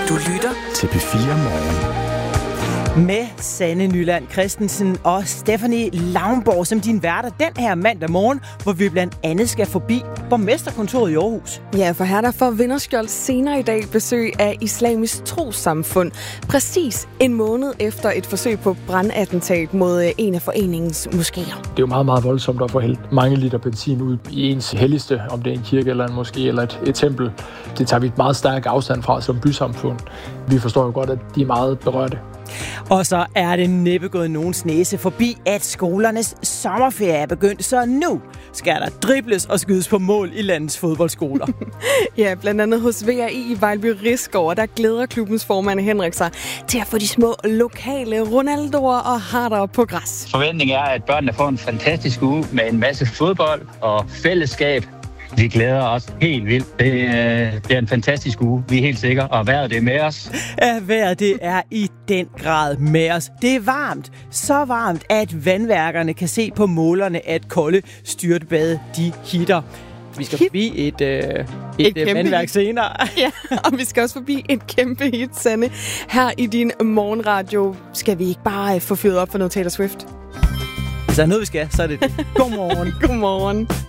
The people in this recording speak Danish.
Du lytter til P4 Morgen. Med Sanne Nyland Christensen og Stephanie Laumborg som din værter den her mandag morgen, hvor vi blandt andet skal forbi borgmesterkontoret i Aarhus. Ja, for her der får Vinderskjold senere i dag besøg af Islamisk Trossamfund. Præcis en måned efter et forsøg på brandattentat mod en af foreningens moskéer. Det er jo meget, meget voldsomt at få hældt mange liter benzin ud i ens helligste, om det er en kirke eller en moské eller et tempel. Det tager vi et meget stærk afstand fra som bysamfund. Vi forstår jo godt, at de er meget berørte. Og så er det næppe gået nogens næse forbi, at skolernes sommerferie er begyndt, så nu skal der dribles og skydes på mål i landets fodboldskoler. Ja, blandt andet hos VRI i Vejlby Risgaard, der glæder klubbens formand Henrik sig til at få de små lokale Ronaldoer og harder på græs. Forventningen er, at børnene får en fantastisk uge med en masse fodbold og fællesskab. Vi glæder os helt vildt. Det er en fantastisk uge, vi er helt sikre, og vejret det er med os. Ja, vejret det er i den grad med os. Det er varmt, så varmt, at vandværkerne kan se på målerne, at kolde styrtbade de hitter. Vi skal forbi et vandværk senere. Ja, og vi skal også forbi et kæmpe hit, Sanne. Her i din morgenradio skal vi ikke bare få fyret op for noget Taylor Swift. Hvis der er noget, vi skal, så er det Godmorgen. Godmorgen.